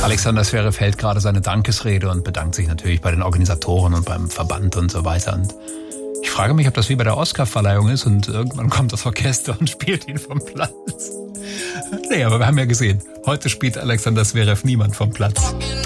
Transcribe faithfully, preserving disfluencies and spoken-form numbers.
Alexander Zverev hält gerade seine Dankesrede und bedankt sich natürlich bei den Organisatoren und beim Verband und so weiter. Und ich frage mich, ob das wie bei der Oscarverleihung ist und irgendwann kommt das Orchester und spielt ihn vom Platz. Nee, aber wir haben ja gesehen, heute spielt Alexander Zverev niemand vom Platz.